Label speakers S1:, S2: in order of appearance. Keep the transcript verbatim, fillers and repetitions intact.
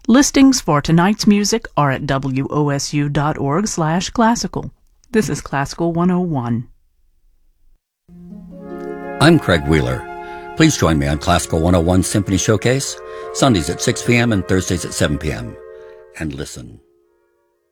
S1: Listings for tonight's music are at wosu.org slash classical. This is Classical one oh one.
S2: I'm Craig Wheeler. Please join me on Classical one oh one Symphony Showcase, Sundays at six p.m. and Thursdays at seven p.m. And listen.